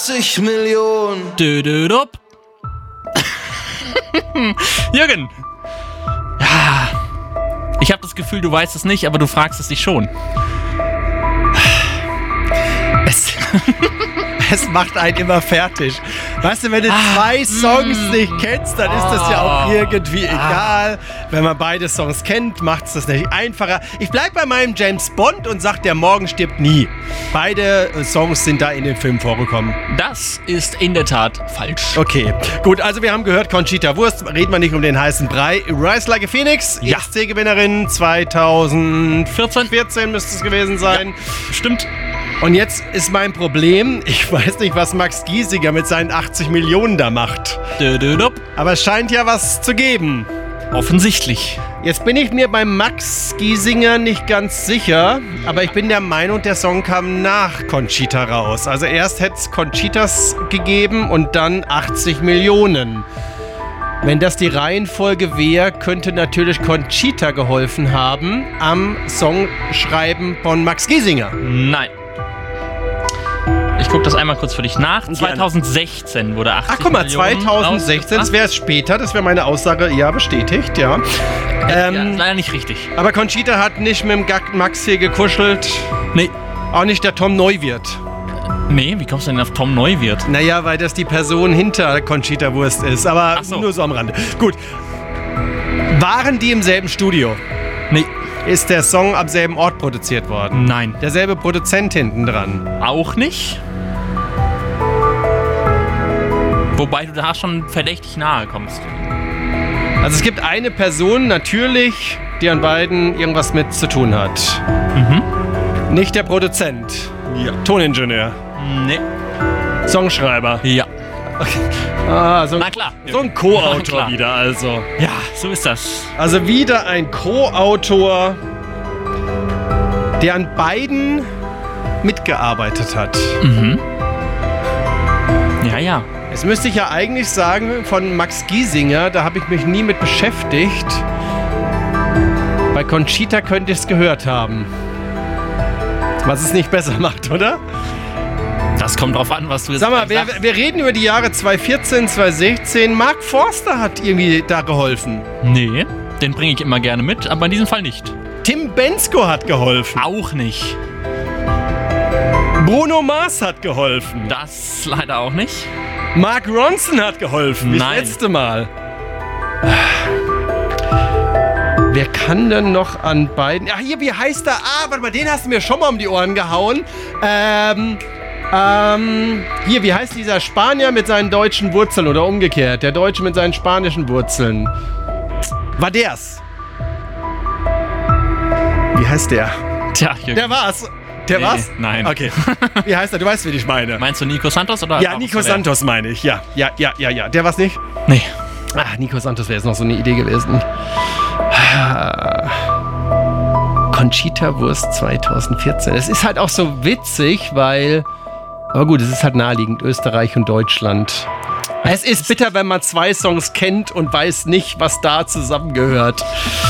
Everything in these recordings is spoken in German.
80 Millionen. Dödödop. Jürgen. Ja. Ich habe das Gefühl, du weißt es nicht, aber du fragst es dich schon. Es macht einen immer fertig. Weißt du, wenn du zwei Songs nicht kennst, dann ist das ja auch irgendwie egal. Wenn man beide Songs kennt, macht es das nicht einfacher. Ich bleib bei meinem James Bond und sag, der Morgen stirbt nie. Beide Songs sind da in dem Film vorgekommen. Das ist in der Tat falsch. Okay, gut, also wir haben gehört, Conchita Wurst, reden wir nicht um den heißen Brei. Rise Like a Phoenix, Ja. ESC-Gewinnerin 2014 müsste es gewesen sein. Ja, stimmt. Und jetzt ist mein Problem, ich weiß nicht, was Max Giesinger mit seinen 80 Millionen da macht. Dödödop. Aber es scheint ja was zu geben. Offensichtlich. Jetzt bin ich mir beim Max Giesinger nicht ganz sicher, aber ich bin der Meinung, der Song kam nach Conchita raus. Also erst hätte es Conchitas gegeben und dann 80 Millionen. Wenn das die Reihenfolge wäre, könnte natürlich Conchita geholfen haben am Songschreiben von Max Giesinger. Nein. Ich gucke das einmal kurz für dich nach. 2016 wurde 80 Ach, guck mal, Millionen 2016, das wäre es später, das wäre meine Aussage, ja, bestätigt, ja. Ja, leider nicht richtig. Aber Conchita hat nicht mit dem Max hier gekuschelt, Nee. auch nicht der Tom Neuwirth. Nee, wie kommst du denn auf Tom Neuwirth? Naja, weil das die Person hinter Conchita Wurst ist, aber Ach so. nur so am Rande. Gut. Waren die im selben Studio? Nee. Ist der Song am selben Ort produziert worden? Nein. Derselbe Produzent hinten dran? Auch nicht. Wobei du da schon verdächtig nahe kommst. Also es gibt eine Person natürlich, die an beiden irgendwas mit zu tun hat. Mhm. Nicht der Produzent. Ja. Toningenieur. Nee. Songschreiber. Ja. So Na klar. ein Na Co-Autor klar. wieder also. Ja, so ist das. Also wieder ein Co-Autor, der an beiden mitgearbeitet hat. Mhm. Ja, ja. Jetzt müsste ich ja eigentlich sagen, von Max Giesinger, da habe ich mich nie mit beschäftigt. Bei Conchita könnte ich es gehört haben. Was es nicht besser macht, oder? Das kommt drauf an, was du jetzt Sag mal, sagst. wir reden über die Jahre 2014, 2016. Mark Forster hat irgendwie da geholfen. Nee, den bringe ich immer gerne mit, aber in diesem Fall nicht. Tim Bensko hat geholfen. Auch nicht. Bruno Mars hat geholfen. Das leider auch nicht. Mark Ronson hat geholfen. Wie das Nein. letzte Mal. Wer kann denn noch an beiden... Ach, hier, wie heißt der? Warte mal, den hast du mir schon mal um die Ohren gehauen. Hier, wie heißt dieser Spanier mit seinen deutschen Wurzeln oder umgekehrt? Der Deutsche mit seinen spanischen Wurzeln. War der's? Wie heißt der? Tja, Jürgen. Der war's. Der Nee, war's? nein. Okay. Wie heißt er? Du weißt, wen ich meine. Meinst du Nico Santos oder? Ja, Nico Santos meine ich. Ja. Der war's nicht? Nee. Nico Santos wäre jetzt noch so eine Idee gewesen. Conchita Wurst 2014. Es ist halt auch so witzig, weil... Aber gut, es ist halt naheliegend, Österreich und Deutschland. Es ist bitter, wenn man zwei Songs kennt und weiß nicht, was da zusammengehört.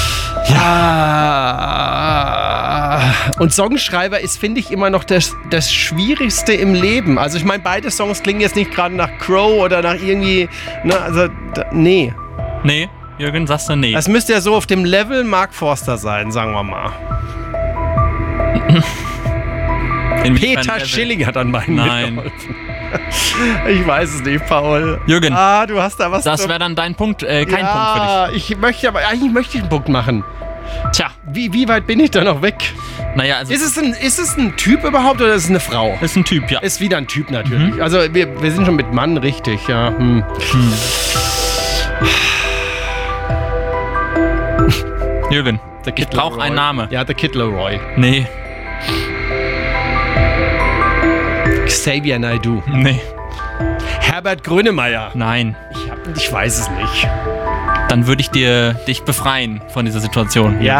Ja. Und Songschreiber ist, finde ich, immer noch das Schwierigste im Leben. Also ich meine, beide Songs klingen jetzt nicht gerade nach Crow oder nach irgendwie... Ne, also, nee. Nee, Jürgen, sagst du nee. Das müsste ja so auf dem Level Mark Forster sein, sagen wir mal. Inwiefern Peter Level? Schilling hat an meinen Nein. mitgeholfen. Ich weiß es nicht, Paul. Jürgen, Du hast da was das wäre dann dein Punkt, kein Punkt für Ich möchte aber, eigentlich möchte ich einen Punkt machen. dich. Tja, Wie weit bin ich da noch weg? naja, also Ist es ein Typ überhaupt oder ist es eine Frau? ist ein Typ, ja. Ist wieder ein Typ natürlich. Also wir sind schon mit Mann richtig, ja. Jürgen, The ich Kid brauche Leroy. einen Namen. Ja, The Kid Leroy. Nee, Xavier Naidoo. nee, Herbert Grönemeyer. nein. Ich weiß es nicht. Dann würde ich dich befreien von dieser Situation. Ja,